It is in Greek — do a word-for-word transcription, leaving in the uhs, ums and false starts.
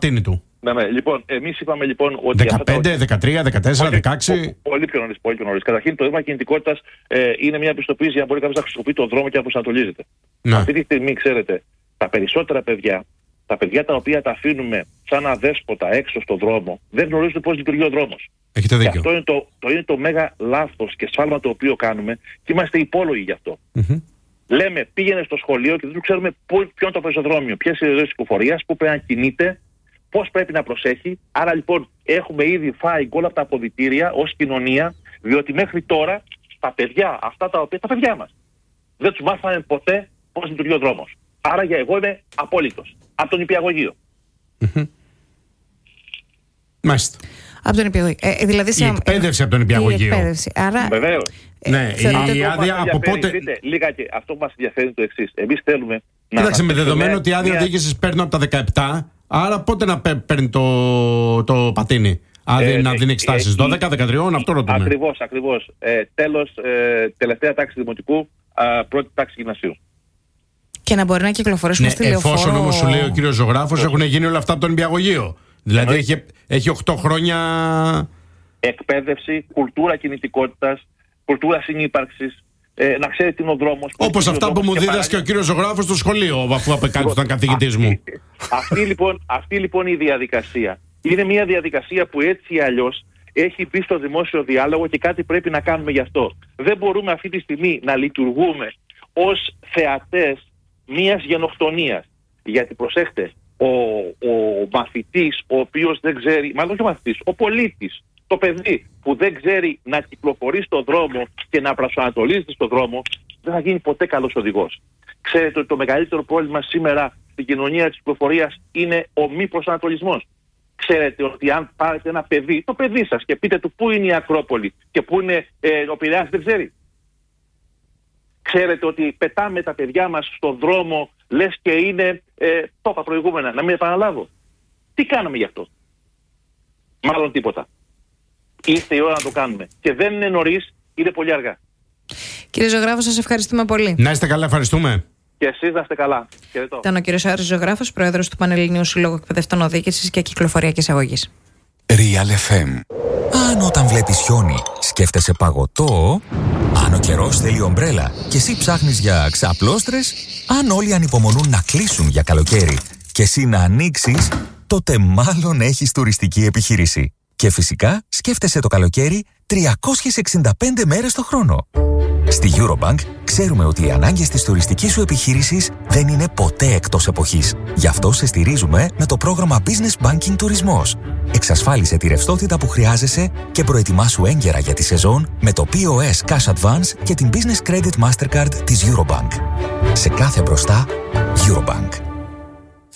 πατίνι του. Ναι, ναι. Λοιπόν, εμείς είπαμε λοιπόν ότι. δεκαπέντε, τα... δεκατρία, δεκατέσσερα, δεκαέξι. Πολύ πιο νωρίς. Πολύ πιο νωρίς. Καταρχήν, το δείγμα κινητικότητας ε, είναι μια πιστοποίηση για να μπορεί κάποιος να χρησιμοποιεί τον δρόμο και να προσανατολίζεται. Ναι. Αυτή τη στιγμή, ξέρετε, τα περισσότερα παιδιά, τα παιδιά τα οποία τα αφήνουμε σαν αδέσποτα έξω στον δρόμο, δεν γνωρίζουν πώς λειτουργεί ο δρόμος. Έχετε δίκιο. Και αυτό είναι το, το, είναι το μέγα λάθος και σφάλμα το οποίο κάνουμε και είμαστε υπόλογοι γι' αυτό. Mm-hmm. Λέμε πήγαινε στο σχολείο και δεν ξέρουμε ποιο είναι το πεζοδρόμιο, ποιες είναι οι οδές κυκλοφορίας, πού πρέπει να κινείται, πώς πρέπει να προσέχει. Άρα λοιπόν έχουμε ήδη φάει γκολ από τα αποδυτήρια ως κοινωνία, διότι μέχρι τώρα τα παιδιά, αυτά τα οποία τα παιδιά μας, δεν τους μάθανε ποτέ πώς λειτουργεί ο δρόμος. Άρα για εγώ είμαι απόλυτος. Από τον Νηπιαγωγείο. Mm-hmm. Μάλιστα. Από τον Νηπιαγωγείο. Ε, δηλαδή σε... Η εκπαίδευση από τον Νηπιαγωγείο. Άρα... Βεβαίως. Ε, ναι, η, η άδεια από πότε. Δείτε, λίγα και αυτό που μας ενδιαφέρει είναι το εξής. Εμείς θέλουμε. Κοίταξε, με δεδομένο ότι η άδεια οδήγησης παίρνω από τα δεκαεπτά, άρα πότε να παίρνει το, το πατίνι. Άδεια ε, να δίνει εξετάσεις. Ε, δώδεκα, δεκατρία, αυτό ρωτούμε. Ακριβώς, ακριβώς. Ε, τέλος, ε, τελευταία τάξη δημοτικού, ε, πρώτη τάξη γυμνασίου. Και να μπορεί να κυκλοφορήσουμε ναι, στη λεωφόρο. Εφόσον όμως σου λέει ο κύριος ζωγράφος, έχουν γίνει όλα αυτά από τον Νηπιαγωγείο. Δηλαδή έχει, έχει οκτώ χρόνια. Εκπαίδευση, κουλτούρα κινητικότητας, κουλτούρα συνύπαρξης, ε, να ξέρει τι είναι ο δρόμος. Όπως αυτά που μου δίδασκε ο κύριος ζωγράφος στο σχολείο, αφού απεκάλυψε καθηγητής μου. Αυτή, αυτή, λοιπόν, αυτή λοιπόν η διαδικασία είναι μια διαδικασία που έτσι ή αλλιώς έχει μπει στο δημόσιο διάλογο και κάτι πρέπει να κάνουμε γι' αυτό. Δεν μπορούμε αυτή τη στιγμή να λειτουργούμε ως θεατές μιας γενοκτονίας. Γιατί προσέχτε, ο, ο μαθητής ο οποίος δεν ξέρει, μάλλον και ο μαθητής, ο πολίτης, το παιδί που δεν ξέρει να κυκλοφορεί στον δρόμο και να προσανατολίζεται στον δρόμο, δεν θα γίνει ποτέ καλός οδηγός. Ξέρετε ότι το μεγαλύτερο πρόβλημα σήμερα στην κοινωνία της κυκλοφορίας είναι ο μη προσανατολισμός. Ξέρετε ότι αν πάρετε ένα παιδί, το παιδί σας, και πείτε του πού είναι η Ακρόπολη και πού είναι ε, ο Πειραιάς, δεν ξέρει. Ξέρετε ότι πετάμε τα παιδιά μας στον δρόμο, λες και είναι, ε, το είπα προηγούμενα, να μην επαναλάβω. Τι κάναμε γι' αυτό? Μάλλον τίποτα. Ήρθε η ώρα να το κάνουμε. Και δεν είναι νωρίς, είναι πολύ αργά. Κύριε Ζωγράφο, σας ευχαριστούμε πολύ. Να είστε καλά, ευχαριστούμε. Και εσείς να είστε καλά. Χαιρετώ. Ήταν ο κύριος Άρης Ζωγράφος, πρόεδρος του Πανελληνίου Συλλόγου Εκπαιδευτών Οδήγησης και Κυκλοφοριακής Αγωγής. Real εφ εμ. Αν όταν βλέπεις χιόνι σκέφτεσαι παγωτό, αν ο καιρός θέλει ομπρέλα και εσύ ψάχνεις για ξαπλώστρες, αν όλοι ανυπομονούν να κλείσουν για καλοκαίρι και εσύ να ανοίξεις, τότε μάλλον έχεις τουριστική επιχείρηση. Και φυσικά σκέφτεσαι το καλοκαίρι τριακόσιες εξήντα πέντε μέρες το χρόνο. Στη Eurobank ξέρουμε ότι οι ανάγκες της τουριστικής σου επιχείρησης δεν είναι ποτέ εκτός εποχής. Γι' αυτό σε στηρίζουμε με το πρόγραμμα Business Banking Τουρισμός. Εξασφάλισε τη ρευστότητα που χρειάζεσαι και προετοιμάσου έγκαιρα για τη σεζόν με το πι ο ες Cash Advance και την Business Credit Mastercard της Eurobank. Σε κάθε μπροστά, Eurobank.